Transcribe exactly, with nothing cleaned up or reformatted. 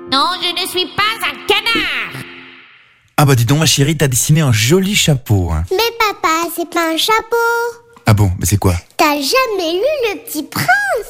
Non, je ne suis pas un canard. Ah bah dis donc ma chérie, t'as dessiné un joli chapeau. Hein. Mais papa, c'est pas un chapeau. Ah bon, mais c'est quoi? T'as jamais lu Le Petit Prince?